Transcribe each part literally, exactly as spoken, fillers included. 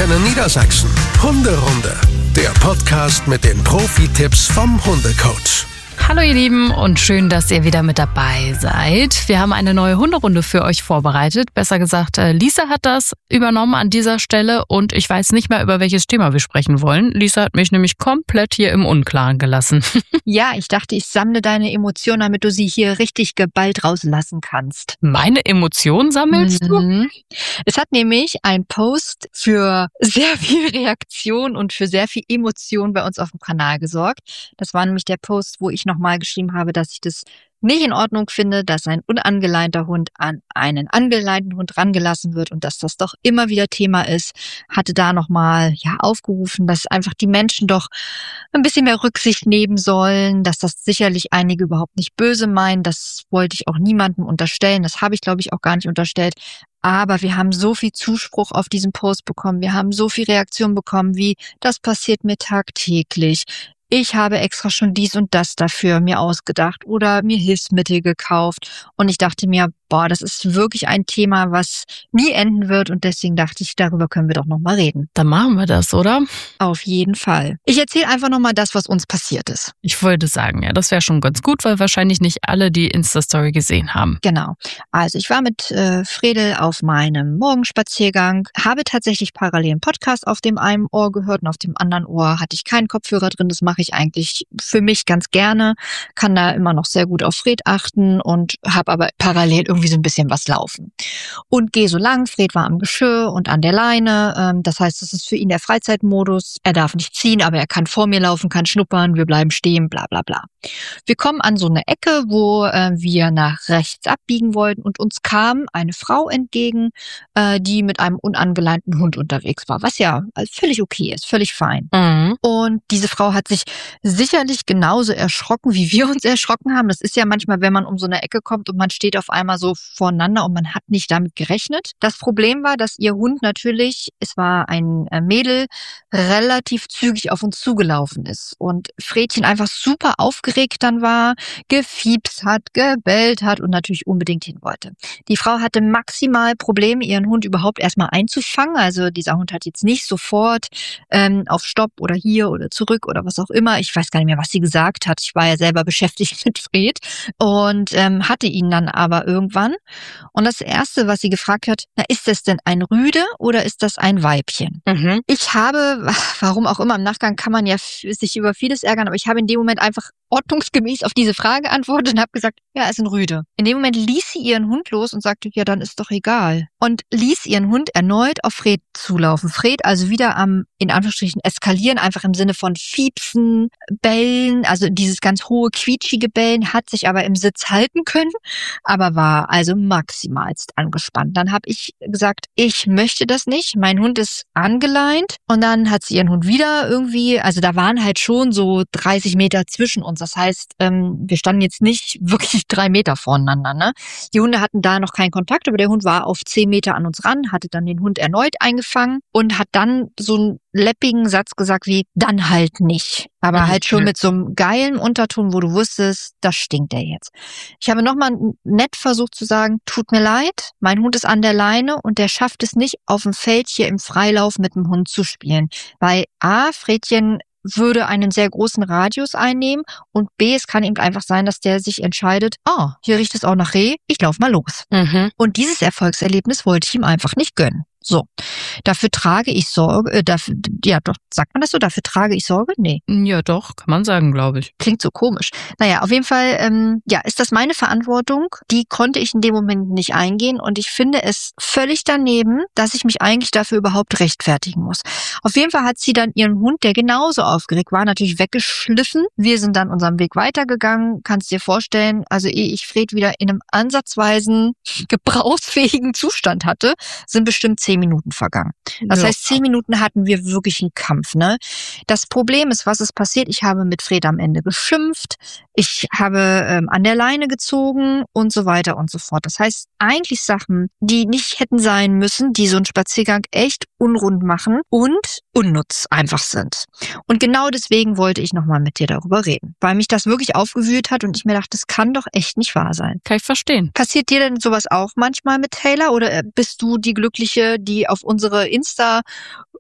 Antenne Niedersachsen. Hunderunde, der Podcast mit den Profi-Tipps vom Hundecoach. Hallo ihr Lieben und schön, dass ihr wieder mit dabei seid. Wir haben eine neue Hunderunde für euch vorbereitet. Besser gesagt, Lisa hat das übernommen an dieser Stelle und ich weiß nicht mehr, über welches Thema wir sprechen wollen. Lisa hat mich nämlich komplett hier im Unklaren gelassen. Ja, ich dachte, ich sammle deine Emotionen, damit du sie hier richtig geballt rauslassen kannst. Meine Emotionen sammelst du? Mhm. Es hat nämlich ein Post für sehr viel Reaktion und für sehr viel Emotion bei uns auf dem Kanal gesorgt. Das war nämlich der Post, wo ich nochmal geschrieben habe, dass ich das nicht in Ordnung finde, dass ein unangeleinter Hund an einen angeleinten Hund rangelassen wird und dass das doch immer wieder Thema ist. Hatte da nochmal ja aufgerufen, dass einfach die Menschen doch ein bisschen mehr Rücksicht nehmen sollen, dass das sicherlich einige überhaupt nicht böse meinen. Das wollte ich auch niemandem unterstellen. Das habe ich, glaube ich, auch gar nicht unterstellt. Aber wir haben so viel Zuspruch auf diesen Post bekommen. Wir haben so viel Reaktion bekommen, wie das passiert mir tagtäglich. Ich habe extra schon dies und das dafür mir ausgedacht oder mir Hilfsmittel gekauft. Und ich dachte mir, boah, das ist wirklich ein Thema, was nie enden wird. Und deswegen dachte ich, darüber können wir doch nochmal reden. Dann machen wir das, oder? Auf jeden Fall. Ich erzähle einfach nochmal das, was uns passiert ist. Ich wollte sagen, ja, das wäre schon ganz gut, weil wahrscheinlich nicht alle die Insta-Story gesehen haben. Genau. Also ich war mit äh, Fredel auf meinem Morgenspaziergang, habe tatsächlich parallel einen Podcast auf dem einen Ohr gehört und auf dem anderen Ohr hatte ich keinen Kopfhörer drin. Das mache ich eigentlich für mich ganz gerne, kann da immer noch sehr gut auf Fred achten und habe aber parallel irgendwie so ein bisschen was laufen. Und gehe so lang, Fred war am Geschirr und an der Leine, ähm, das heißt, das ist für ihn der Freizeitmodus. Er darf nicht ziehen, aber er kann vor mir laufen, kann schnuppern, wir bleiben stehen, bla bla bla. Wir kommen an so eine Ecke, wo äh, wir nach rechts abbiegen wollten und uns kam eine Frau entgegen, äh, die mit einem unangeleinten Hund unterwegs war, was ja völlig okay ist, völlig fein. Mhm. Und diese Frau hat sich sicherlich genauso erschrocken, wie wir uns erschrocken haben. Das ist ja manchmal, wenn man um so eine Ecke kommt und man steht auf einmal so voreinander und man hat nicht damit gerechnet. Das Problem war, dass ihr Hund natürlich, es war ein Mädel, relativ zügig auf uns zugelaufen ist und Fredchen einfach super aufgeregt dann war, gefiepst hat, gebellt hat und natürlich unbedingt hin wollte. Die Frau hatte maximal Probleme, ihren Hund überhaupt erstmal einzufangen. Also dieser Hund hat jetzt nicht sofort ähm, auf Stopp oder hier oder zurück oder was auch immer. Ich weiß gar nicht mehr, was sie gesagt hat. Ich war ja selber beschäftigt mit Fred und ähm, hatte ihn dann aber irgendwann. Und das Erste, was sie gefragt hat, na, ist das denn ein Rüde oder ist das ein Weibchen? Mhm. Ich habe, warum auch immer, im Nachgang kann man ja sich über vieles ärgern, aber ich habe in dem Moment einfach ordnungsgemäß auf diese Frage geantwortet und habe gesagt, ja, es ist ein Rüde. In dem Moment ließ sie ihren Hund los und sagte, ja, dann ist doch egal. Und ließ ihren Hund erneut auf Fred zulaufen. Fred also wieder am, in Anführungsstrichen, eskalieren, einfach im Sinne von Fiepsen, Bellen, also dieses ganz hohe, quietschige Bellen, hat sich aber im Sitz halten können, aber war also maximalst angespannt. Dann habe ich gesagt, ich möchte das nicht, mein Hund ist angeleint und dann hat sie ihren Hund wieder irgendwie, also da waren halt schon so dreißig Meter zwischen uns. Das heißt, ähm, wir standen jetzt nicht wirklich drei Meter voneinander. Ne? Die Hunde hatten da noch keinen Kontakt, aber der Hund war auf zehn Meter an uns ran, hatte dann den Hund erneut eingefangen und hat dann so einen läppigen Satz gesagt wie, dann halt nicht. Aber halt schon mit so einem geilen Unterton, wo du wusstest, das stinkt der jetzt. Ich habe nochmal nett versucht zu sagen, tut mir leid, mein Hund ist an der Leine und der schafft es nicht, auf dem Feld hier im Freilauf mit dem Hund zu spielen. Weil A, Fredchen würde einen sehr großen Radius einnehmen und B, es kann eben einfach sein, dass der sich entscheidet, ah, oh, hier riecht es auch nach Reh, ich lauf mal los. Mhm. Und dieses Erfolgserlebnis wollte ich ihm einfach nicht gönnen. So, dafür trage ich Sorge, äh, dafür, ja doch, sagt man das so, dafür trage ich Sorge? Nee. Ja doch, kann man sagen, glaube ich. Klingt so komisch. Naja, auf jeden Fall, ähm, ja, ist das meine Verantwortung. Die konnte ich in dem Moment nicht eingehen und ich finde es völlig daneben, dass ich mich eigentlich dafür überhaupt rechtfertigen muss. Auf jeden Fall hat sie dann ihren Hund, der genauso aufgeregt war, natürlich weggeschliffen. Wir sind dann unseren Weg weitergegangen, kannst dir vorstellen, also ehe ich Fred wieder in einem ansatzweisen, gebrauchsfähigen Zustand hatte, sind bestimmt zehn Minuten vergangen. Das Ja. heißt, zehn Minuten hatten wir wirklich einen Kampf, ne? Das Problem ist, was ist passiert? Ich habe mit Fred am Ende geschimpft, ich habe ähm, an der Leine gezogen und so weiter und so fort. Das heißt, eigentlich Sachen, die nicht hätten sein müssen, die so einen Spaziergang echt unrund machen und unnutz einfach sind. Und genau deswegen wollte ich nochmal mit dir darüber reden, weil mich das wirklich aufgewühlt hat und ich mir dachte, das kann doch echt nicht wahr sein. Kann ich verstehen. Passiert dir denn sowas auch manchmal mit Taylor oder bist du die Glückliche, die auf unsere Insta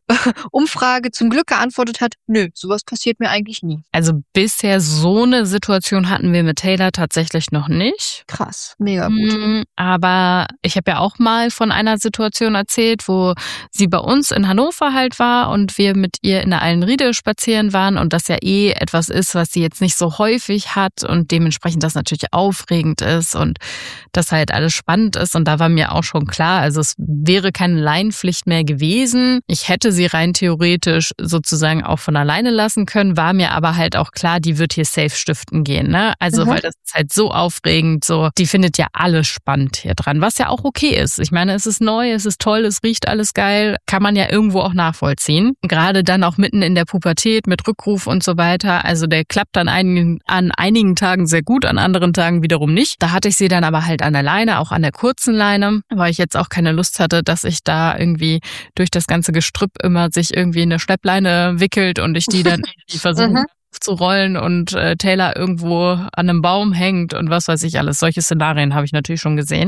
Umfrage zum Glück geantwortet hat, nö, sowas passiert mir eigentlich nie. Also bisher so eine Situation hatten wir mit Taylor tatsächlich noch nicht. Krass, mega gut. Mhm, aber ich habe ja auch mal von einer Situation erzählt, wo sie bei uns in Hannover halt war und wir mit ihr in der Eilenriede spazieren waren und das ja eh etwas ist, was sie jetzt nicht so häufig hat und dementsprechend das natürlich aufregend ist und das halt alles spannend ist. Und da war mir auch schon klar, also es wäre keine Leinenpflicht mehr gewesen. Ich hätte sie rein theoretisch sozusagen auch von alleine lassen können, war mir aber halt auch klar, die wird hier safe stiften gehen, ne? Also, mhm. weil das ist halt so aufregend, so, die findet ja alles spannend hier dran, was ja auch okay ist. Ich meine, es ist neu, es ist toll, es riecht alles geil, kann man ja irgendwo auch nachvollziehen. Gerade dann auch mitten in der Pubertät mit Rückruf und so weiter. Also der klappt an einigen, an einigen Tagen sehr gut, an anderen Tagen wiederum nicht. Da hatte ich sie dann aber halt an der Leine, auch an der kurzen Leine, weil ich jetzt auch keine Lust hatte, dass ich da irgendwie durch das ganze Gestrüpp immer sich irgendwie eine Schleppleine wickelt und ich die dann irgendwie versuche mhm. zu rollen und äh, Taylor irgendwo an einem Baum hängt und was weiß ich alles. Solche Szenarien habe ich natürlich schon gesehen.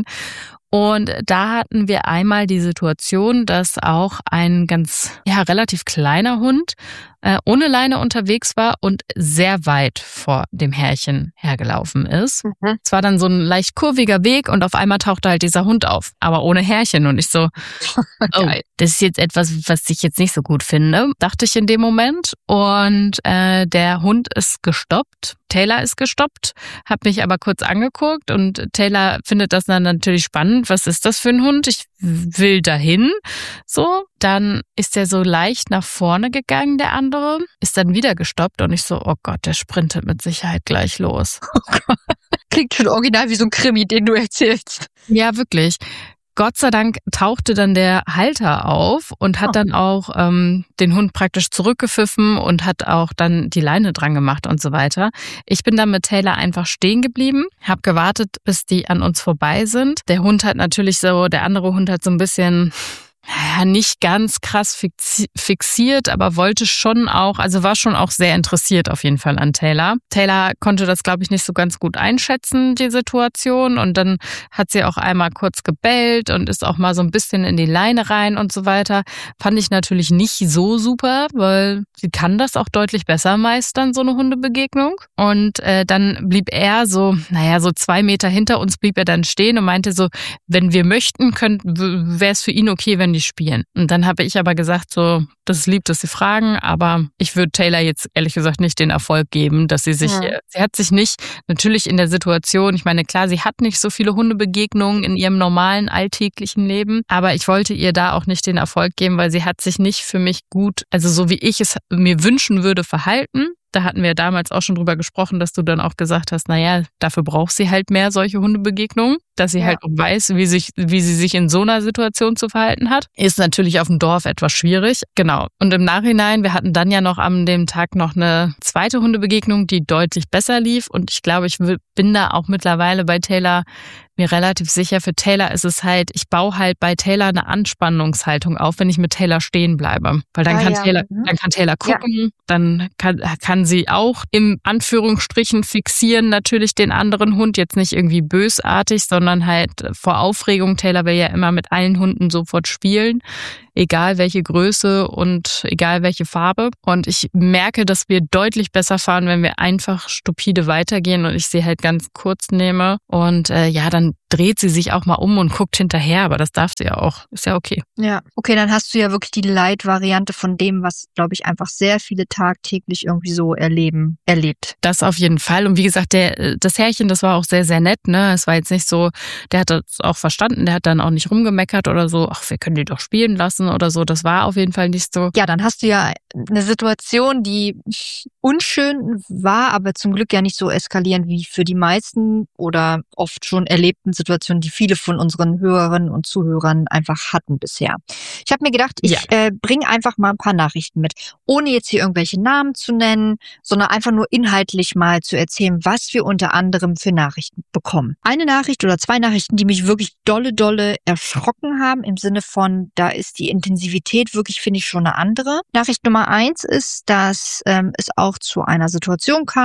Und da hatten wir einmal die Situation, dass auch ein ganz, ja, relativ kleiner Hund äh, ohne Leine unterwegs war und sehr weit vor dem Herrchen hergelaufen ist. Mhm. Es war dann so ein leicht kurviger Weg und auf einmal tauchte halt dieser Hund auf, aber ohne Herrchen. Und ich so, oh, das ist jetzt etwas, was ich jetzt nicht so gut finde, dachte ich in dem Moment. Und äh, der Hund ist gestoppt. Taylor ist gestoppt, hab mich aber kurz angeguckt und Taylor findet das dann natürlich spannend. Was ist das für ein Hund? Ich will dahin. So, dann ist er so leicht nach vorne gegangen, der andere, ist dann wieder gestoppt und ich so, oh Gott, der sprintet mit Sicherheit gleich los. Oh Gott. Klingt schon original wie so ein Krimi, den du erzählst. Ja, wirklich. Gott sei Dank tauchte dann der Halter auf und hat oh. dann auch ähm, den Hund praktisch zurückgepfiffen und hat auch dann die Leine dran gemacht und so weiter. Ich bin dann mit Taylor einfach stehen geblieben, habe gewartet, bis die an uns vorbei sind. Der Hund hat natürlich so, der andere Hund hat so ein bisschen... Ja, nicht ganz krass fixiert, aber wollte schon auch, also war schon auch sehr interessiert auf jeden Fall an Taylor. Taylor konnte das, glaube ich, nicht so ganz gut einschätzen, die Situation. Und dann hat sie auch einmal kurz gebellt und ist auch mal so ein bisschen in die Leine rein und so weiter. Fand ich natürlich nicht so super, weil sie kann das auch deutlich besser meistern, so eine Hundebegegnung. Und äh, dann blieb er so, naja, so zwei Meter hinter uns blieb er dann stehen und meinte so, wenn wir möchten, wäre es für ihn okay, wenn die spielen. Und dann habe ich aber gesagt, so, das ist lieb, dass sie fragen, aber ich würde Taylor jetzt ehrlich gesagt nicht den Erfolg geben, dass sie sich, ja. sie hat sich nicht, natürlich in der Situation, ich meine, klar, sie hat nicht so viele Hundebegegnungen in ihrem normalen, alltäglichen Leben, aber ich wollte ihr da auch nicht den Erfolg geben, weil sie hat sich nicht für mich gut, also so wie ich es mir wünschen würde, verhalten. Da hatten wir damals auch schon drüber gesprochen, dass du dann auch gesagt hast, naja, dafür braucht sie halt mehr solche Hundebegegnungen, dass sie ja. halt auch weiß, wie sich, wie sie sich in so einer Situation zu verhalten hat. Ist natürlich auf dem Dorf etwas schwierig. Genau. Und im Nachhinein, wir hatten dann ja noch an dem Tag noch eine zweite Hundebegegnung, die deutlich besser lief. Und ich glaube, ich bin da auch mittlerweile bei Taylor mir relativ sicher. Für Taylor ist es halt, ich baue halt bei Taylor eine Anspannungshaltung auf, wenn ich mit Taylor stehen bleibe. Weil dann ah, kann ja. Taylor, dann kann Taylor gucken, ja. dann kann, kann sie auch im Anführungsstrichen fixieren natürlich den anderen Hund, jetzt nicht irgendwie bösartig, sondern halt vor Aufregung. Taylor will ja immer mit allen Hunden sofort spielen, egal welche Größe und egal welche Farbe. Und ich merke, dass wir deutlich besser fahren, wenn wir einfach stupide weitergehen und ich sie halt ganz kurz nehme. Und äh, ja, dann dreht sie sich auch mal um und guckt hinterher, aber das darf sie ja auch. Ist ja okay. Ja, okay, dann hast du ja wirklich die Light-Variante von dem, was, glaube ich, einfach sehr viele tagtäglich irgendwie so erleben, erlebt. Das auf jeden Fall. Und wie gesagt, der, das Herrchen, das war auch sehr, sehr nett, ne? Es war jetzt nicht so, der hat das auch verstanden, der hat dann auch nicht rumgemeckert oder so, ach, wir können die doch spielen lassen oder so. Das war auf jeden Fall nicht so. Ja, dann hast du ja eine Situation, die unschön war, aber zum Glück ja nicht so eskalierend wie für die meisten oder oft schon erlebten Situationen, die viele von unseren Hörerinnen und Zuhörern einfach hatten bisher. Ich habe mir gedacht, ich ja. äh, bringe einfach mal ein paar Nachrichten mit, ohne jetzt hier irgendwelche Namen zu nennen, sondern einfach nur inhaltlich mal zu erzählen, was wir unter anderem für Nachrichten bekommen. Eine Nachricht oder zwei Nachrichten, die mich wirklich dolle, dolle erschrocken haben, im Sinne von, da ist die Intensivität wirklich, finde ich, schon eine andere. Nachricht Nummer eins ist, dass ähm, es auch zu einer Situation kam,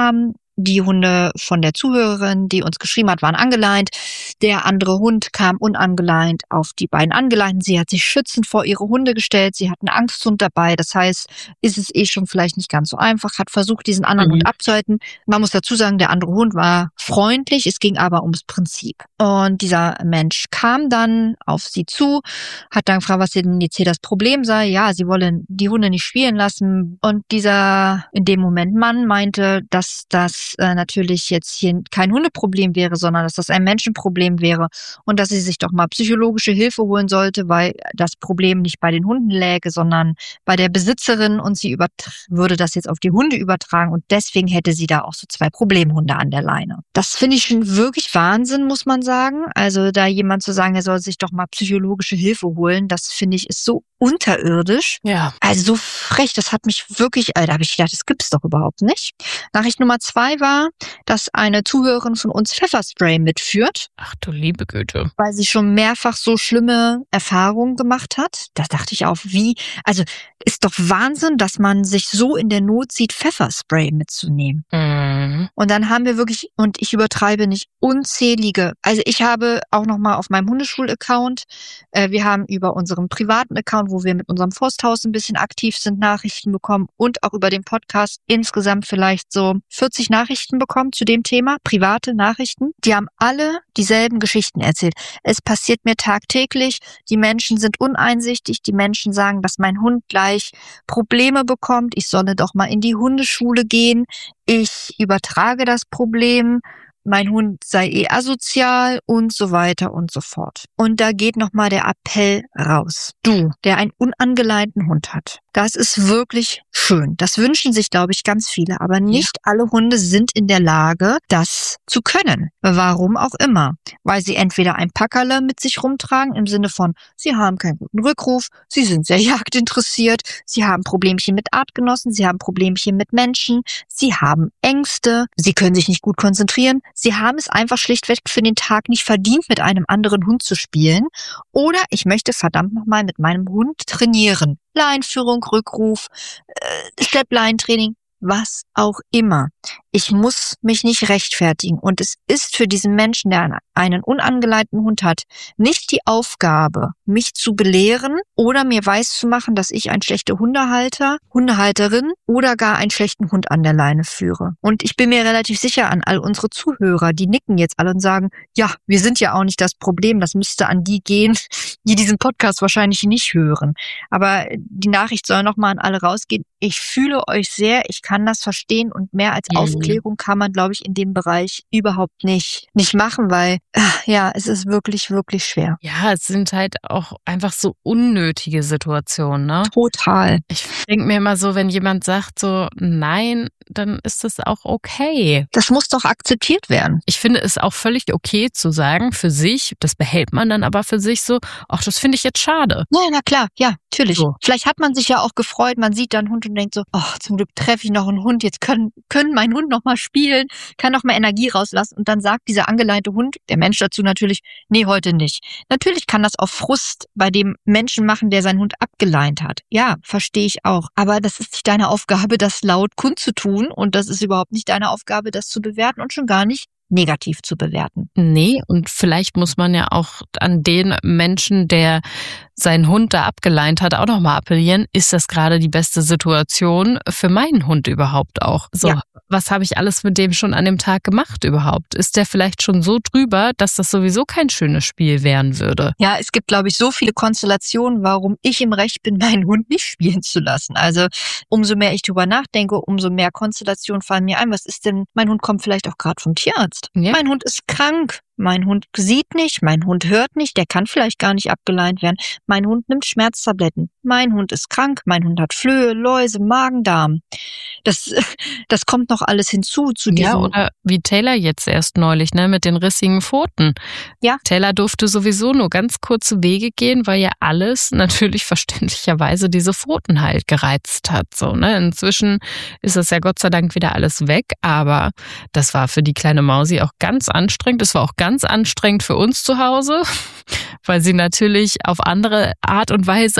Die Hunde von der Zuhörerin, die uns geschrieben hat, waren angeleint. Der andere Hund kam unangeleint auf die beiden Angeleinten. Sie hat sich schützend vor ihre Hunde gestellt. Sie hat einen Angsthund dabei. Das heißt, ist es eh schon vielleicht nicht ganz so einfach. Hat versucht, diesen anderen mhm. Hund abzuhalten. Man muss dazu sagen, der andere Hund war freundlich. Es ging aber ums Prinzip. Und dieser Mensch kam dann auf sie zu, hat dann gefragt, was denn jetzt hier das Problem sei. Ja, sie wollen die Hunde nicht spielen lassen. Und dieser, in dem Moment Mann, meinte, dass das äh, natürlich jetzt hier kein Hundeproblem wäre, sondern dass das ein Menschenproblem wäre und dass sie sich doch mal psychologische Hilfe holen sollte, weil das Problem nicht bei den Hunden läge, sondern bei der Besitzerin und sie übert- würde das jetzt auf die Hunde übertragen und deswegen hätte sie da auch so zwei Problemhunde an der Leine. Das finde ich schon wirklich Wahnsinn, muss man sagen. Also da jemand zu sagen, er soll sich doch mal psychologische Hilfe holen, das finde ich ist so unterirdisch. Ja. Also so frech, das hat mich wirklich, äh, da habe ich gedacht, das gibt's doch überhaupt nicht. Nachricht Nummer zwei war, dass eine Zuhörerin von uns Pfefferspray mitführt. Ach du liebe Güte. Weil sie schon mehrfach so schlimme Erfahrungen gemacht hat. Da dachte ich auch, wie, also ist doch Wahnsinn, dass man sich so in der Not sieht, Pfefferspray mitzunehmen. Mhm. Und dann haben wir wirklich, und ich übertreibe nicht, unzählige, also ich habe auch nochmal auf meinem Hundeschul-Account, äh, wir haben über unseren privaten Account, wo wir mit unserem Forsthaus ein bisschen aktiv sind, Nachrichten bekommen und auch über den Podcast insgesamt vielleicht so vierzig Nachrichten bekommen zu dem Thema, private Nachrichten. Die haben alle dieselben Geschichten erzählt. Es passiert mir tagtäglich, die Menschen sind uneinsichtig, die Menschen sagen, dass mein Hund gleich Probleme bekommt, ich solle doch mal in die Hundeschule gehen, ich übertrage das Problem, mein Hund sei eh asozial und so weiter und so fort. Und da geht nochmal der Appell raus. Du, der einen unangeleinten Hund hat, das ist wirklich schön. Das wünschen sich, glaube ich, ganz viele. Aber nicht ja. alle Hunde sind in der Lage, das zu können. Warum auch immer. Weil sie entweder ein Packerle mit sich rumtragen, im Sinne von, sie haben keinen guten Rückruf, sie sind sehr jagdinteressiert, sie haben Problemchen mit Artgenossen, sie haben Problemchen mit Menschen, sie haben Ängste, sie können sich nicht gut konzentrieren, sie haben es einfach schlichtweg für den Tag nicht verdient, mit einem anderen Hund zu spielen. Oder ich möchte verdammt nochmal mit meinem Hund trainieren. Leinführung, Rückruf, äh, Schleppleintraining, was auch immer. Ich muss mich nicht rechtfertigen. Und es ist für diesen Menschen, der einen unangeleinten Hund hat, nicht die Aufgabe, mich zu belehren oder mir weiszumachen, dass ich ein schlechter Hundehalter, Hundehalterin oder gar einen schlechten Hund an der Leine führe. Und ich bin mir relativ sicher an all unsere Zuhörer, die nicken jetzt alle und sagen, ja, wir sind ja auch nicht das Problem, das müsste an die gehen, die diesen Podcast wahrscheinlich nicht hören. Aber die Nachricht soll nochmal an alle rausgehen. Ich fühle euch sehr, ich kann das verstehen und mehr als Mhm. Aufklärung kann man, glaube ich, in dem Bereich überhaupt nicht, nicht machen, weil, ja, es ist wirklich, wirklich schwer. Ja, es sind halt auch einfach so unnötige Situationen, ne? Total. Ich denke mir immer so, wenn jemand sagt so, nein, dann ist das auch okay. Das muss doch akzeptiert werden. Ich finde es auch völlig okay zu sagen, für sich, das behält man dann aber für sich so, ach, das finde ich jetzt schade. Ja, na klar, ja, natürlich. So. Vielleicht hat man sich ja auch gefreut, man sieht da einen Hund und denkt so, ach, zum Glück treffe ich noch einen Hund, jetzt können, können mein Hund noch mal spielen, kann noch mal Energie rauslassen und dann sagt dieser angeleinte Hund, der Mensch dazu natürlich, nee, heute nicht. Natürlich kann das auf Frust bei dem Menschen machen, der seinen Hund abgeleint hat. Ja, verstehe ich auch. Aber das ist nicht deine Aufgabe, das laut kundzutun und das ist überhaupt nicht deine Aufgabe, das zu bewerten und schon gar nicht negativ zu bewerten. Nee, und vielleicht muss man ja auch an den Menschen, der seinen Hund da abgeleint hat, auch nochmal appellieren, ist das gerade die beste Situation für meinen Hund überhaupt auch? So, ja. Was habe ich alles mit dem schon an dem Tag gemacht überhaupt? Ist der vielleicht schon so drüber, dass das sowieso kein schönes Spiel werden würde? Ja, es gibt, glaube ich, so viele Konstellationen, warum ich im Recht bin, meinen Hund nicht spielen zu lassen. Also umso mehr ich drüber nachdenke, umso mehr Konstellationen fallen mir ein. Was ist denn, mein Hund kommt vielleicht auch gerade vom Tierarzt. Ja. Mein Hund ist krank. Mein Hund sieht nicht, mein Hund hört nicht, der kann vielleicht gar nicht abgeleint werden. Mein Hund nimmt Schmerztabletten. Mein Hund ist krank, mein Hund hat Flöhe, Läuse, Magen-Darm. Das, das kommt noch alles hinzu zu diesem. Ja, oder wie Taylor jetzt erst neulich, ne, mit den rissigen Pfoten. Ja. Taylor durfte sowieso nur ganz kurze Wege gehen, weil ja alles natürlich verständlicherweise diese Pfoten halt gereizt hat. So, ne, inzwischen ist das ja Gott sei Dank wieder alles weg, aber das war für die kleine Mausi auch ganz anstrengend. Es war auch ganz Ganz anstrengend für uns zu Hause, weil sie natürlich auf andere Art und Weise ausgelassen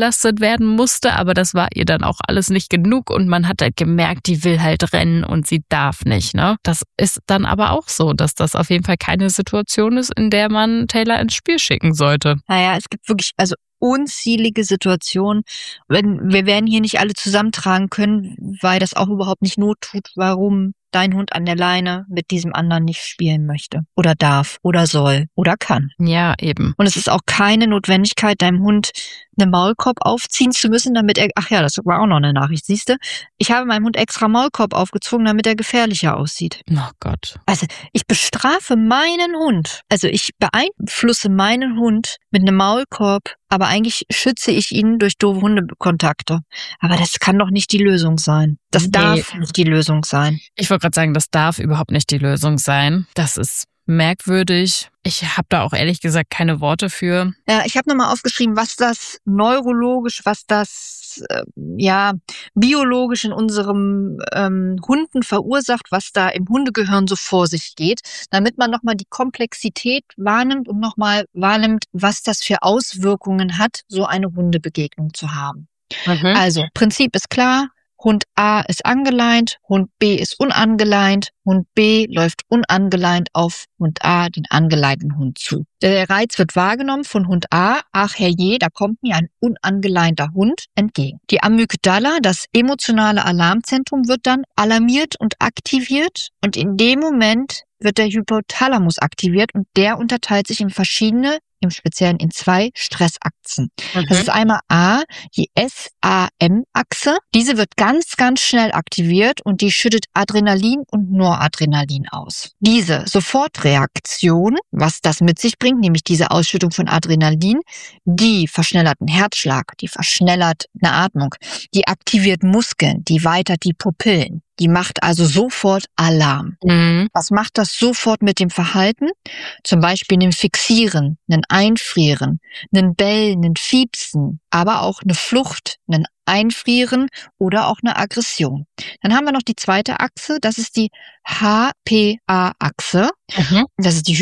ausgelastet werden musste, aber das war ihr dann auch alles nicht genug und man hat halt gemerkt, die will halt rennen und sie darf nicht, ne? Das ist dann aber auch so, dass das auf jeden Fall keine Situation ist, in der man Taylor ins Spiel schicken sollte. Naja, es gibt wirklich, also unzählige Situationen. Wenn, wir werden hier nicht alle zusammentragen können, weil das auch überhaupt nicht Not tut, warum dein Hund an der Leine mit diesem anderen nicht spielen möchte oder darf oder soll oder kann. Ja, eben. Und es ist auch keine Notwendigkeit, deinem Hund einen Maulkorb aufziehen zu müssen, damit er, ach ja, das war auch noch eine Nachricht, siehst du? Ich habe meinem Hund extra Maulkorb aufgezogen, damit er gefährlicher aussieht. Oh Gott. Also ich bestrafe meinen Hund, also ich beeinflusse meinen Hund mit einem Maulkorb, aber eigentlich schütze ich ihn durch doofe Hundekontakte. Aber das kann doch nicht die Lösung sein. Das Nee. darf nicht die Lösung sein. Ich wollte gerade sagen, das darf überhaupt nicht die Lösung sein. Das ist merkwürdig. Ich habe da auch ehrlich gesagt keine Worte für. Ja, ich habe nochmal aufgeschrieben, was das neurologisch, was das äh, ja biologisch in unserem ähm, Hunden verursacht, was da im Hundegehirn so vor sich geht, damit man nochmal die Komplexität wahrnimmt und nochmal wahrnimmt, was das für Auswirkungen hat, so eine Hundebegegnung zu haben. Mhm. Also, Prinzip ist klar. Hund A ist angeleint, Hund B ist unangeleint, Hund B läuft unangeleint auf Hund A, den angeleinten Hund zu. Der Reiz wird wahrgenommen von Hund A, ach herrje, da kommt mir ein unangeleinter Hund entgegen. Die Amygdala, das emotionale Alarmzentrum, wird dann alarmiert und aktiviert und in dem Moment wird der Hypothalamus aktiviert und der unterteilt sich in verschiedene, im Speziellen in zwei Stressachsen. Mhm. Das ist einmal A, die S A M-Achse. Diese wird ganz, ganz schnell aktiviert und die schüttet Adrenalin und Noradrenalin aus. Diese Sofortreaktion, was das mit sich bringt, nämlich diese Ausschüttung von Adrenalin, die verschnellert einen Herzschlag, die verschnellert eine Atmung, die aktiviert Muskeln, die weitert die Pupillen. Die macht also sofort Alarm. Mhm. Was macht das sofort mit dem Verhalten? Zum Beispiel ein Fixieren, ein Einfrieren, ein Bellen, ein Fiepsen, aber auch eine Flucht, ein Einfrieren oder auch eine Aggression. Dann haben wir noch die zweite Achse, das ist die H P A-Achse. Mhm. Das ist die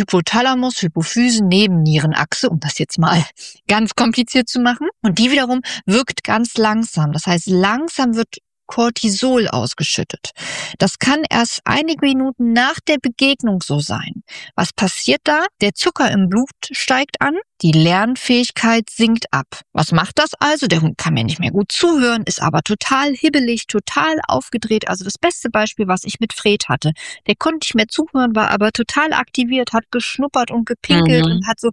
Hypothalamus-Hypophysen-Nebennierenachse, um das jetzt mal ganz kompliziert zu machen. Und die wiederum wirkt ganz langsam. Das heißt, langsam wird Cortisol ausgeschüttet. Das kann erst einige Minuten nach der Begegnung so sein. Was passiert da? Der Zucker im Blut steigt an, die Lernfähigkeit sinkt ab. Was macht das also? Der Hund kann mir nicht mehr gut zuhören, ist aber total hibbelig, total aufgedreht. Also das beste Beispiel, was ich mit Fred hatte. Der konnte nicht mehr zuhören, war aber total aktiviert, hat geschnuppert und gepinkelt Mhm. und hat so,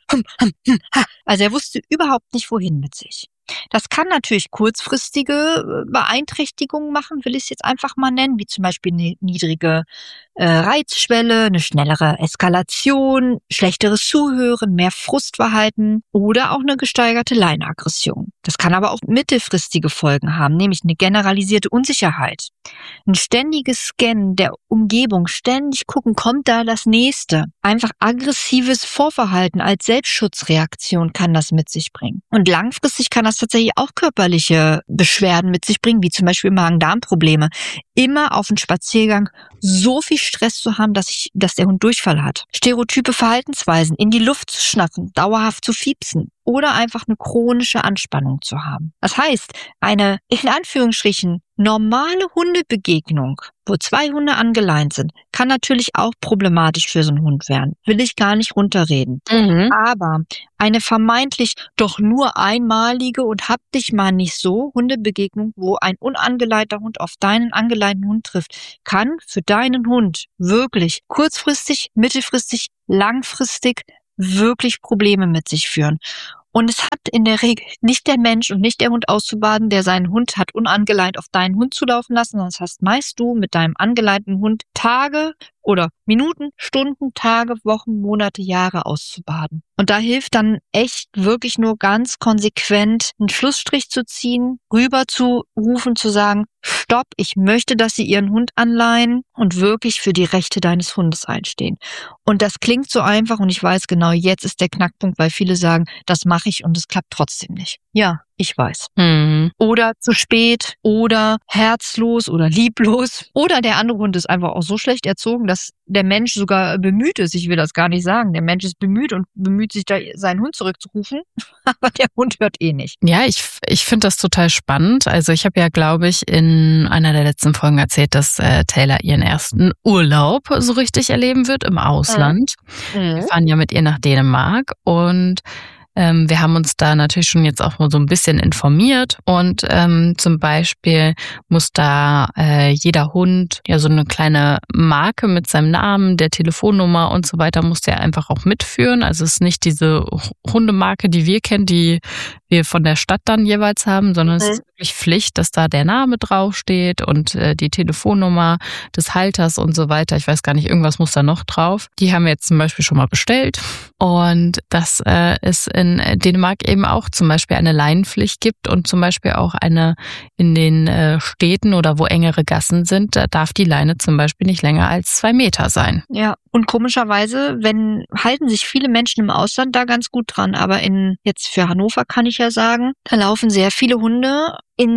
also er wusste überhaupt nicht, wohin mit sich. Das kann natürlich kurzfristige Beeinträchtigungen machen, will ich es jetzt einfach mal nennen, wie zum Beispiel eine niedrige äh, Reizschwelle, eine schnellere Eskalation, schlechteres Zuhören, mehr Frustverhalten oder auch eine gesteigerte Leineaggression. Das kann aber auch mittelfristige Folgen haben, nämlich eine generalisierte Unsicherheit. Ein ständiges Scannen der Umgebung, ständig gucken, kommt da das Nächste. Einfach aggressives Vorverhalten als Selbstschutzreaktion kann das mit sich bringen. Und langfristig kann das tatsächlich auch körperliche Beschwerden mit sich bringen, wie zum Beispiel Magen-Darm-Probleme. Immer auf einen Spaziergang so viel Stress zu haben, dass ich, dass der Hund Durchfall hat. Stereotype Verhaltensweisen, in die Luft zu schnappen, dauerhaft zu fiepsen oder einfach eine chronische Anspannung zu haben. Das heißt, eine, in Anführungsstrichen, normale Hundebegegnung, wo zwei Hunde angeleint sind, kann natürlich auch problematisch für so einen Hund werden. Will ich gar nicht runterreden. Mhm. Aber eine vermeintlich doch nur einmalige und hab dich mal nicht so Hundebegegnung, wo ein unangeleinter Hund auf deinen angeleinten Hund trifft, kann für deinen Hund wirklich kurzfristig, mittelfristig, langfristig wirklich Probleme mit sich führen. Und es hat in der Regel nicht der Mensch und nicht der Hund auszubaden, der seinen Hund hat unangeleint auf deinen Hund zulaufen lassen, sondern das heißt meist du mit deinem angeleinten Hund Tage oder Minuten, Stunden, Tage, Wochen, Monate, Jahre auszubaden. Und da hilft dann echt wirklich nur ganz konsequent einen Schlussstrich zu ziehen, rüber zu rufen, zu sagen, stopp, ich möchte, dass Sie Ihren Hund anleihen und wirklich für die Rechte deines Hundes einstehen. Und das klingt so einfach und ich weiß genau, jetzt ist der Knackpunkt, weil viele sagen, das mache ich und es klappt trotzdem nicht. Ja, ich weiß. Mhm. Oder zu spät oder herzlos oder lieblos. Oder der andere Hund ist einfach auch so schlecht erzogen, dass der Mensch sogar bemüht ist. Ich will das gar nicht sagen. Der Mensch ist bemüht und bemüht sich, da seinen Hund zurückzurufen. Aber der Hund hört eh nicht. Ja, ich, ich finde das total spannend. Also ich habe ja, glaube ich, in einer der letzten Folgen erzählt, dass äh, Taylor ihren ersten Urlaub so richtig erleben wird im Ausland. Mhm. Wir fahren ja mit ihr nach Dänemark und Ähm, wir haben uns da natürlich schon jetzt auch mal so ein bisschen informiert und ähm, zum Beispiel muss da äh, jeder Hund ja so eine kleine Marke mit seinem Namen, der Telefonnummer und so weiter muss der einfach auch mitführen. Also es ist nicht diese Hundemarke, die wir kennen, die wir von der Stadt dann jeweils haben, sondern mhm. es ist wirklich Pflicht, dass da der Name draufsteht und äh, die Telefonnummer des Halters und so weiter. Ich weiß gar nicht, irgendwas muss da noch drauf. Die haben wir jetzt zum Beispiel schon mal bestellt und das äh, ist in Dänemark eben auch zum Beispiel eine Leinenpflicht gibt und zum Beispiel auch eine in den äh, Städten oder wo engere Gassen sind, da darf die Leine zum Beispiel nicht länger als zwei Meter sein. Ja, und komischerweise, wenn halten sich viele Menschen im Ausland da ganz gut dran, aber in jetzt für Hannover kann ich ja sagen, da laufen sehr viele Hunde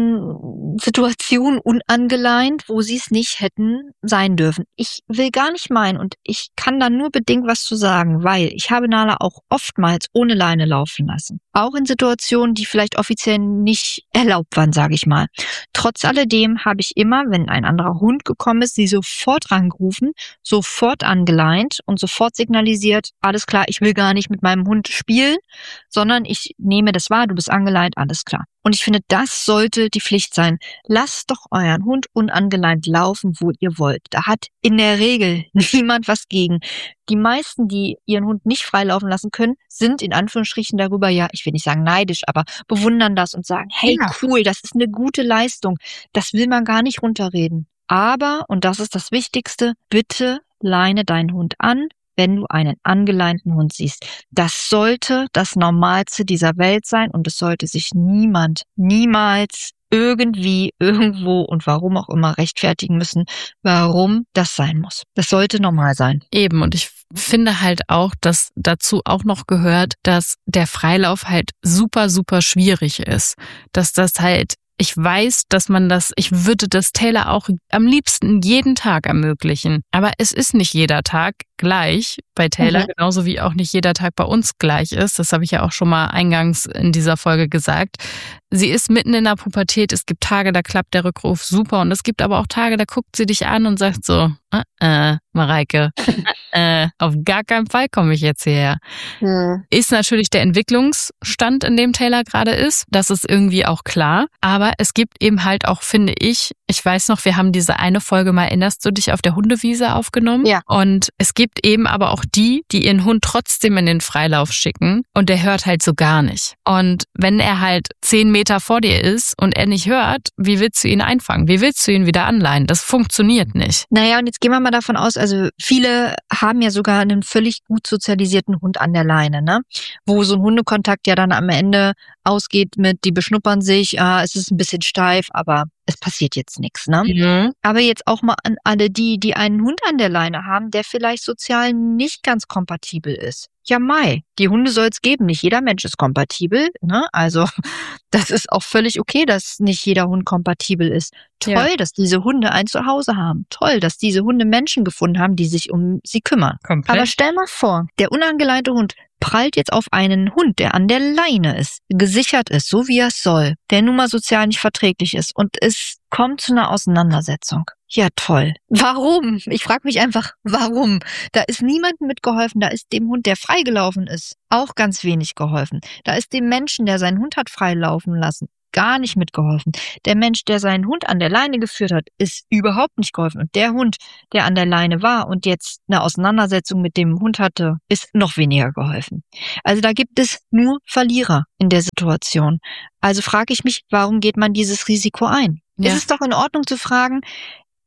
in Situationen unangeleint, wo sie es nicht hätten sein dürfen. Ich will gar nicht meinen und ich kann da nur bedingt was zu sagen, weil ich habe Nala auch oftmals ohne Leine laufen lassen. Auch in Situationen, die vielleicht offiziell nicht erlaubt waren, sage ich mal. Trotz alledem habe ich immer, wenn ein anderer Hund gekommen ist, sie sofort rangerufen, sofort angeleint und sofort signalisiert, alles klar, ich will gar nicht mit meinem Hund spielen, sondern ich nehme das wahr, du bist angeleint, alles klar. Und ich finde, das sollte die Pflicht sein. Lasst doch euren Hund unangeleint laufen, wo ihr wollt. Da hat in der Regel niemand was gegen. Die meisten, die ihren Hund nicht freilaufen lassen können, sind in Anführungsstrichen darüber, ja, ich will nicht sagen neidisch, aber bewundern das und sagen, hey, ja, cool, das ist eine gute Leistung. Das will man gar nicht runterreden. Aber, und das ist das Wichtigste, bitte leine deinen Hund an, wenn du einen angeleinten Hund siehst. Das sollte das Normalste dieser Welt sein und es sollte sich niemand, niemals irgendwie, irgendwo und warum auch immer rechtfertigen müssen, warum das sein muss. Das sollte normal sein. Eben, und ich finde halt auch, dass dazu auch noch gehört, dass der Freilauf halt super, super schwierig ist. Dass das halt Ich weiß, dass man das, ich würde das Taylor auch am liebsten jeden Tag ermöglichen. Aber es ist nicht jeder Tag gleich bei Taylor, mhm. genauso wie auch nicht jeder Tag bei uns gleich ist. Das habe ich ja auch schon mal eingangs in dieser Folge gesagt. Sie ist mitten in der Pubertät. Es gibt Tage, da klappt der Rückruf super. Und es gibt aber auch Tage, da guckt sie dich an und sagt so, äh, äh Mareike, äh, auf gar keinen Fall komme ich jetzt hierher. Mhm. Ist natürlich der Entwicklungsstand, in dem Taylor gerade ist. Das ist irgendwie auch klar. Aber es gibt eben halt auch, finde ich, ich weiß noch, wir haben diese eine Folge mal, erinnerst du dich, auf der Hundewiese aufgenommen? Ja. Und es gibt eben aber auch die, die ihren Hund trotzdem in den Freilauf schicken und der hört halt so gar nicht. Und wenn er halt zehn Meter vor dir ist und er nicht hört, wie willst du ihn einfangen? Wie willst du ihn wieder anleihen? Das funktioniert nicht. Naja, und jetzt gehen wir mal davon aus, also viele haben ja sogar einen völlig gut sozialisierten Hund an der Leine, ne? Wo so ein Hundekontakt ja dann am Ende ausgeht mit, die beschnuppern sich, ah, es ist ein bisschen steif, aber es passiert jetzt nichts, ne? Mhm. Aber jetzt auch mal an alle die, die einen Hund an der Leine haben, der vielleicht sozial nicht ganz kompatibel ist. Ja, mei, die Hunde soll es geben. Nicht jeder Mensch ist kompatibel, ne? Also das ist auch völlig okay, dass nicht jeder Hund kompatibel ist. Toll, ja. Dass diese Hunde ein Zuhause haben. Toll, dass diese Hunde Menschen gefunden haben, die sich um sie kümmern. Komplett. Aber stell mal vor, der unangeleinte Hund prallt jetzt auf einen Hund, der an der Leine ist, gesichert ist, so wie er es soll, der nun mal sozial nicht verträglich ist und es kommt zu einer Auseinandersetzung. Ja, toll. Warum? Ich frage mich einfach, warum? Da ist niemandem mitgeholfen, da ist dem Hund, der freigelaufen ist, auch ganz wenig geholfen. Da ist dem Menschen, der seinen Hund hat freilaufen lassen, gar nicht mitgeholfen. Der Mensch, der seinen Hund an der Leine geführt hat, ist überhaupt nicht geholfen. Und der Hund, der an der Leine war und jetzt eine Auseinandersetzung mit dem Hund hatte, ist noch weniger geholfen. Also da gibt es nur Verlierer in der Situation. Also frage ich mich, warum geht man dieses Risiko ein? Ja. Es ist doch in Ordnung zu fragen,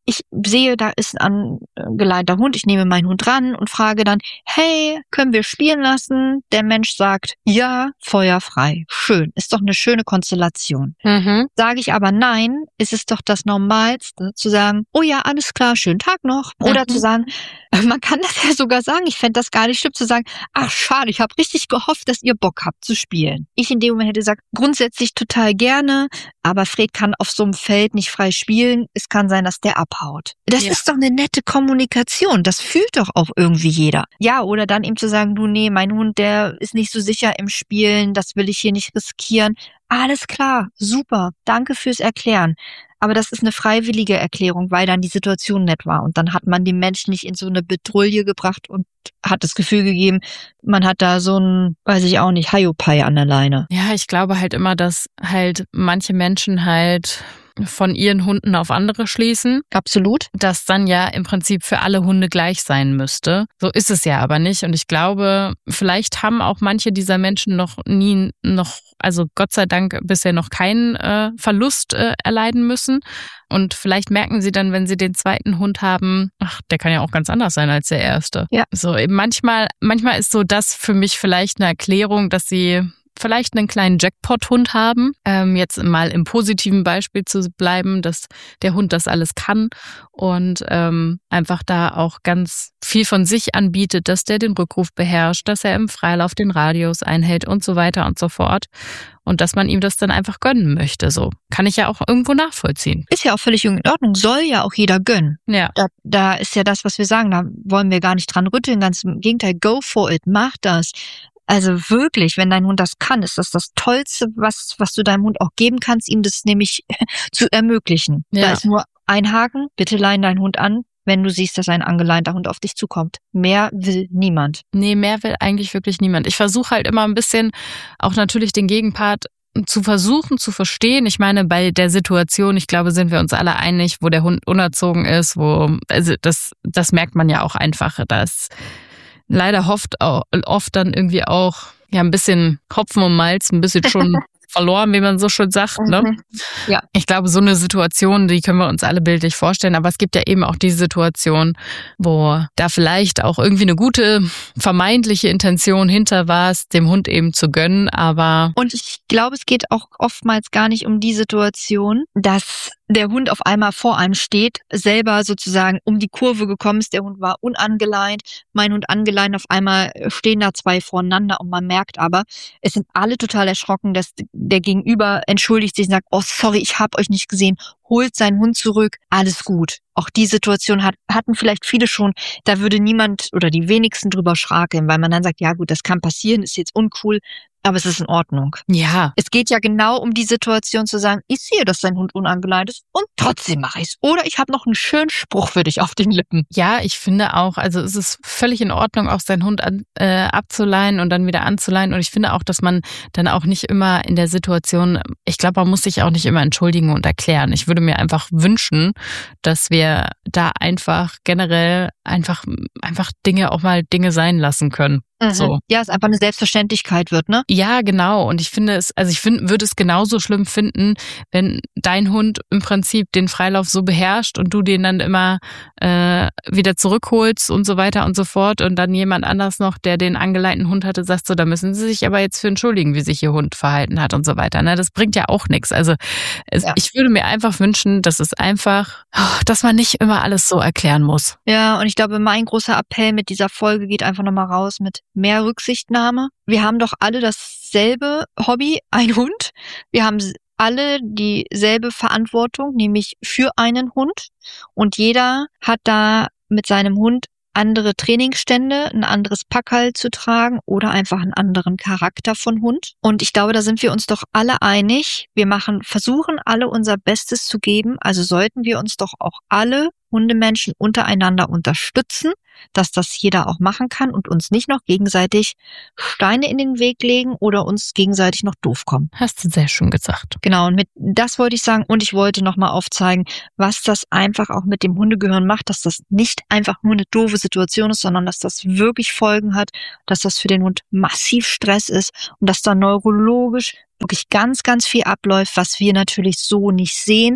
ich sehe, da ist ein angeleinter Hund, ich nehme meinen Hund ran und frage dann, hey, können wir spielen lassen? Der Mensch sagt, ja, feuerfrei. Schön, ist doch eine schöne Konstellation. Mhm. Sage ich aber nein, ist es doch das Normalste, zu sagen, oh ja, alles klar, schönen Tag noch. Oder Mhm. zu sagen, man kann das ja sogar sagen, ich fände das gar nicht schlimm, zu sagen, ach schade, ich habe richtig gehofft, dass ihr Bock habt zu spielen. Ich in dem Moment hätte gesagt, grundsätzlich total gerne, aber Fred kann auf so einem Feld nicht frei spielen. Es kann sein, dass der abhaut. Das Ja. ist doch eine nette Kommunikation. Das fühlt doch auch irgendwie jeder. Ja, oder dann ihm zu sagen, du, nee, mein Hund, der ist nicht so sicher im Spielen, das will ich hier nicht riskieren. Alles klar, super, danke fürs Erklären. Aber das ist eine freiwillige Erklärung, weil dann die Situation nett war. Und dann hat man den Menschen nicht in so eine Bedrulle gebracht und hat das Gefühl gegeben, man hat da so ein, weiß ich auch nicht, Hiopai an der Leine. Ja, ich glaube halt immer, dass halt manche Menschen halt von ihren Hunden auf andere schließen, Absolut. das dann ja im Prinzip für alle Hunde gleich sein müsste. So ist es ja aber nicht. Und ich glaube, vielleicht haben auch manche dieser Menschen noch nie, noch, also Gott sei Dank bisher noch keinen äh, Verlust äh, erleiden müssen. Und vielleicht merken sie dann, wenn sie den zweiten Hund haben, ach, der kann ja auch ganz anders sein als der erste. Ja. So, eben manchmal, manchmal ist so das für mich vielleicht eine Erklärung, dass sie vielleicht einen kleinen Jackpot-Hund haben. Ähm, jetzt mal im positiven Beispiel zu bleiben, dass der Hund das alles kann und ähm, einfach da auch ganz viel von sich anbietet, dass der den Rückruf beherrscht, dass er im Freilauf den Radius einhält und so weiter und so fort. Und dass man ihm das dann einfach gönnen möchte. So kann ich ja auch irgendwo nachvollziehen. Ist ja auch völlig in Ordnung, soll ja auch jeder gönnen. Ja. Da, da ist ja das, was wir sagen, da wollen wir gar nicht dran rütteln, ganz im Gegenteil, go for it, mach das. Also wirklich, wenn dein Hund das kann, ist das das Tollste, was was du deinem Hund auch geben kannst, ihm das nämlich zu ermöglichen. Ja. Da ist nur ein Haken, bitte lein deinen Hund an, wenn du siehst, dass ein angeleinter Hund auf dich zukommt. Mehr will niemand. Nee, mehr will eigentlich wirklich niemand. Ich versuche halt immer ein bisschen auch natürlich den Gegenpart zu versuchen zu verstehen. Ich meine, bei der Situation, ich glaube, sind wir uns alle einig, wo der Hund unerzogen ist, wo, also das, das merkt man ja auch einfach, dass leider oft, auch, oft dann irgendwie auch ja ein bisschen Hopfen und Malz, ein bisschen schon verloren, wie man so schön sagt. Ne? Mhm. Ja. Ich glaube, so eine Situation, die können wir uns alle bildlich vorstellen, aber es gibt ja eben auch die Situation, wo da vielleicht auch irgendwie eine gute vermeintliche Intention hinter war, es dem Hund eben zu gönnen, aber Und ich glaube, es geht auch oftmals gar nicht um die Situation, dass der Hund auf einmal vor einem steht, selber sozusagen um die Kurve gekommen ist, der Hund war unangeleint, mein Hund angeleint, auf einmal stehen da zwei voreinander und man merkt aber, es sind alle total erschrocken, dass der Gegenüber entschuldigt sich und sagt, oh sorry, ich habe euch nicht gesehen, holt seinen Hund zurück, alles gut. Auch die Situation hat, hatten vielleicht viele schon, da würde niemand oder die wenigsten drüber schrakeln, weil man dann sagt, ja gut, das kann passieren, ist jetzt uncool, aber es ist in Ordnung. ja, Es geht ja genau um die Situation zu sagen, ich sehe, dass dein Hund unangeleint ist und trotzdem mache ich's. Oder ich habe noch einen schönen Spruch für dich auf den Lippen. ja, ich finde auch, also es ist völlig in Ordnung, auch seinen Hund an, äh, abzuleihen und dann wieder anzuleihen. Und ich finde auch, dass man dann auch nicht immer in der Situation, ich glaube, man muss sich auch nicht immer entschuldigen und erklären. Ich würde mir einfach wünschen, dass wir da einfach generell einfach, einfach Dinge auch mal Dinge sein lassen können. So. Ja, es einfach eine Selbstverständlichkeit wird, ne? Ja, genau. Und ich finde es, also ich finde, würde es genauso schlimm finden, wenn dein Hund im Prinzip den Freilauf so beherrscht und du den dann immer äh, wieder zurückholst und so weiter und so fort und dann jemand anders noch, der den angeleinten Hund hatte, sagt so, da müssen sie sich aber jetzt für entschuldigen, wie sich ihr Hund verhalten hat und so weiter. Ne? Das bringt ja auch nichts. Also es, Ja. ich würde mir einfach wünschen, dass es einfach, dass man nicht immer alles so erklären muss. Ja, und ich glaube, mein großer Appell mit dieser Folge geht einfach nochmal raus mit mehr Rücksichtnahme. Wir haben doch alle dasselbe Hobby, ein Hund. Wir haben alle dieselbe Verantwortung, nämlich für einen Hund. Und jeder hat da mit seinem Hund andere Trainingsstände, ein anderes Packerl zu tragen oder einfach einen anderen Charakter von Hund. Und ich glaube, da sind wir uns doch alle einig. Wir machen, versuchen alle unser Bestes zu geben. Also sollten wir uns doch auch alle Hundemenschen untereinander unterstützen, dass das jeder auch machen kann und uns nicht noch gegenseitig Steine in den Weg legen oder uns gegenseitig noch doof kommen. Hast du sehr schön gesagt. Genau, und mit das wollte ich sagen und ich wollte nochmal aufzeigen, was das einfach auch mit dem Hundegehirn macht, dass das nicht einfach nur eine doofe Situation ist, sondern dass das wirklich Folgen hat, dass das für den Hund massiv Stress ist und dass da neurologisch wirklich ganz, ganz viel abläuft, was wir natürlich so nicht sehen,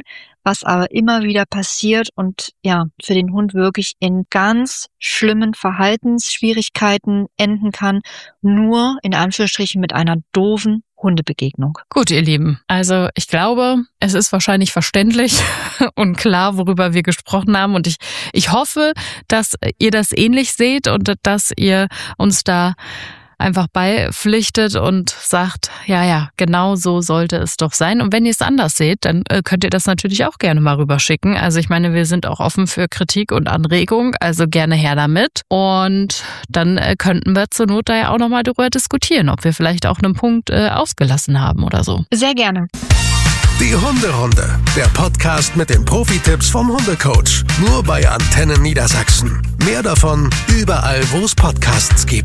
was aber immer wieder passiert und ja, für den Hund wirklich in ganz schlimmen Verhaltensschwierigkeiten enden kann, nur in Anführungsstrichen mit einer doofen Hundebegegnung. Gut, ihr Lieben. Also ich glaube, es ist wahrscheinlich verständlich und klar, worüber wir gesprochen haben. Und ich, ich hoffe, dass ihr das ähnlich seht und dass ihr uns da einfach beipflichtet und sagt, ja, ja, genau so sollte es doch sein. Und wenn ihr es anders seht, dann äh, könnt ihr das natürlich auch gerne mal rüberschicken. Also ich meine, wir sind auch offen für Kritik und Anregung, also gerne her damit. Und dann äh, könnten wir zur Not da ja auch nochmal darüber diskutieren, ob wir vielleicht auch einen Punkt äh, ausgelassen haben oder so. Sehr gerne. Die Hunderunde, der Podcast mit den Profi-Tipps vom Hundecoach. Nur bei Antenne Niedersachsen. Mehr davon überall, wo es Podcasts gibt.